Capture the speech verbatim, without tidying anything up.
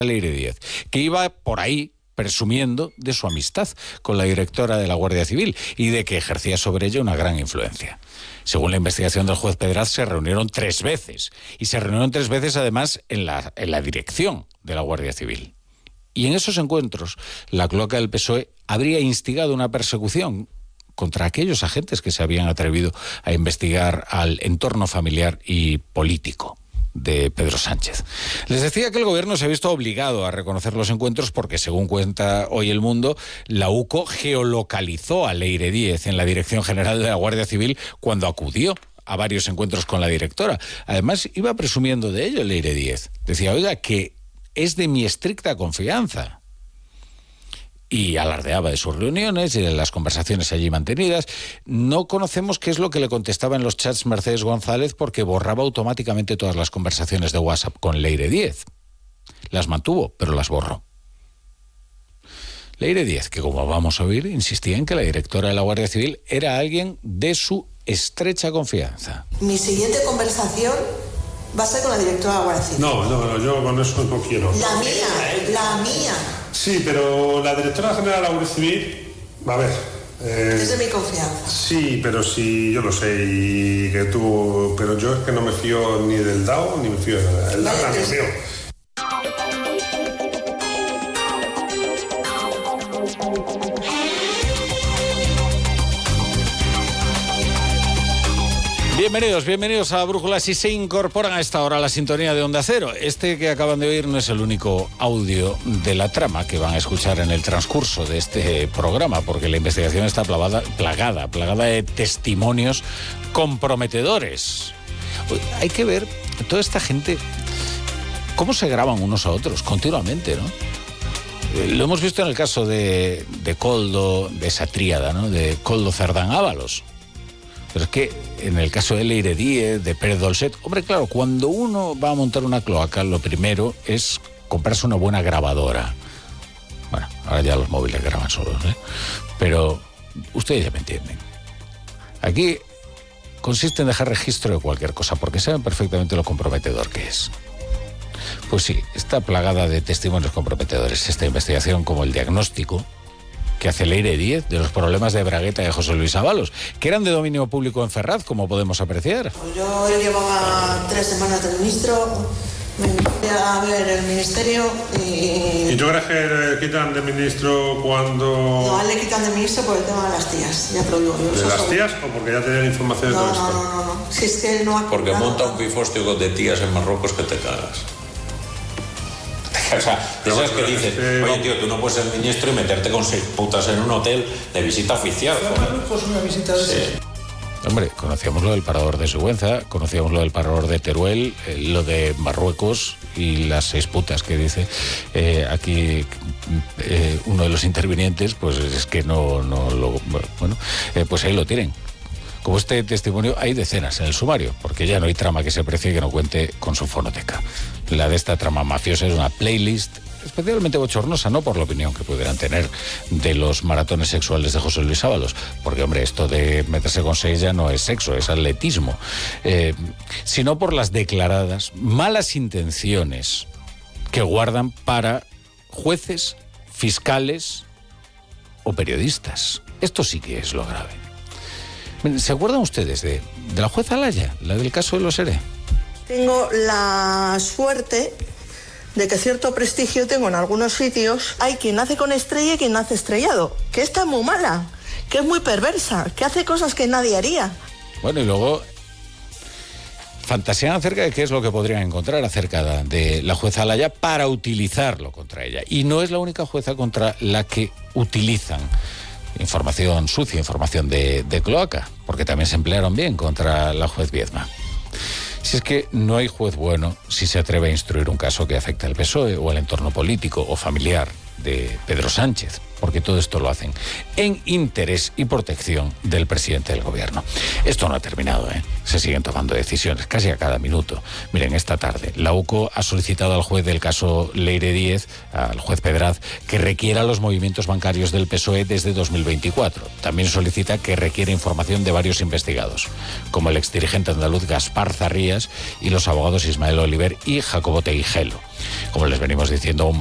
Leire Díez, que iba por ahí presumiendo de su amistad con la directora de la Guardia Civil y de que ejercía sobre ella una gran influencia. Según la investigación del juez Pedraz, se reunieron tres veces, y se reunieron tres veces además en la, en la dirección de la Guardia Civil. Y en esos encuentros, la cloaca del P S O E habría instigado una persecución contra aquellos agentes que se habían atrevido a investigar al entorno familiar y político de Pedro Sánchez. Les decía que el gobierno se ha visto obligado a reconocer los encuentros porque, según cuenta Hoy El Mundo, la UCO geolocalizó a Leire Díez en la Dirección General de la Guardia Civil cuando acudió a varios encuentros con la directora. Además, iba presumiendo de ello Leire Díez. Decía, oiga, que es de mi estricta confianza. Y alardeaba de sus reuniones y de las conversaciones allí mantenidas. No conocemos qué es lo que le contestaba en los chats Mercedes González, porque borraba automáticamente todas las conversaciones de WhatsApp con Leire Díez. Las mantuvo, pero las borró. Leire Díez, que como vamos a oír, insistía en que la directora de la Guardia Civil era alguien de su estrecha confianza. Mi siguiente conversación va a ser con la directora de la Guardia Civil. No, no, no, yo con eso no quiero. La mía, la mía. Sí, pero la directora general de la Guardia Civil, a ver... Eh, es de mi confianza. Sí, pero sí, yo lo sé, y que tú... Pero yo es que no me fío ni del D A O, ni me fío de nada. El D A O no me fío. Bienvenidos, bienvenidos a Brújula. Si se incorporan a esta hora a la sintonía de Onda Cero. Este que acaban de oír no es el único audio de la trama que van a escuchar en el transcurso de este programa, porque la investigación está plagada, plagada, plagada de testimonios comprometedores. Hay que ver toda esta gente, cómo se graban unos a otros continuamente, ¿no? Lo hemos visto en el caso de, de Koldo, de esa tríada, ¿no? De Koldo, Cerdán, Ábalos. Pero es que en el caso de Leire Díez, de Pérez Dolcet, hombre, claro, cuando uno va a montar una cloaca, lo primero es comprarse una buena grabadora. Bueno, ahora ya los móviles graban solos, ¿eh? Pero ustedes ya me entienden. Aquí consiste en dejar registro de cualquier cosa, porque saben perfectamente lo comprometedor que es. Pues sí, está plagada de testimonios comprometedores esta investigación, como el diagnóstico que hace Leire Díez de los problemas de bragueta de José Luis Ábalos, que eran de dominio público en Ferraz, como podemos apreciar. Pues yo llevaba tres semanas del ministro, me fui a ver el ministerio y... ¿Y tú crees que le quitan de ministro cuando...? No, a él le quitan de ministro por el tema de las tías, ya te lo digo yo. ¿De las tías o porque ya tenían información de no, todo no, esto? No, no, no, no, si es que él no ha... Porque monta un pifostio de tías en Marruecos que te cagas. O sea, de esas que dices, oye tío, tú no puedes ser ministro y meterte con seis putas en un hotel de visita oficial. Pues una visita de sí. Hombre, conocíamos lo del parador de Sigüenza, conocíamos lo del parador de Teruel, eh, lo de Marruecos y las seis putas que dice eh, aquí eh, uno de los intervinientes, pues es que no, no lo... Bueno, eh, pues ahí lo tienen. Como este testimonio hay decenas en el sumario, porque ya no hay trama que se precie que no cuente con su fonoteca. La de esta trama mafiosa es una playlist especialmente bochornosa, no por la opinión que pudieran tener de los maratones sexuales de José Luis Ábalos, porque, hombre, esto de meterse con seis ya no es sexo, es atletismo, eh, sino por las declaradas malas intenciones que guardan para jueces, fiscales o periodistas. Esto sí que es lo grave. ¿Se acuerdan ustedes de, de la jueza Alaya, la del caso de los E R E? Tengo la suerte de que cierto prestigio tengo en algunos sitios. Hay quien nace con estrella y quien nace estrellado, que está muy mala, que es muy perversa, que hace cosas que nadie haría. Bueno, y luego fantasean acerca de qué es lo que podrían encontrar acerca de la jueza Alaya para utilizarlo contra ella. Y no es la única jueza contra la que utilizan información sucia, información de, de cloaca, porque también se emplearon bien contra la juez Viedma. Si es que no hay juez bueno si se atreve a instruir un caso que afecta al P S O E o al entorno político o familiar de Pedro Sánchez, porque todo esto lo hacen en interés y protección del presidente del gobierno. Esto no ha terminado, ¿eh? Se siguen tomando decisiones casi a cada minuto. Miren, esta tarde la U C O ha solicitado al juez del caso Leire Díez, al juez Pedraz, que requiera los movimientos bancarios del P S O E desde dos mil veinticuatro. También solicita que requiera información de varios investigados, como el exdirigente andaluz Gaspar Zarrías y los abogados Ismael Oliver y Jacobo Teguijelo. Como les venimos diciendo, un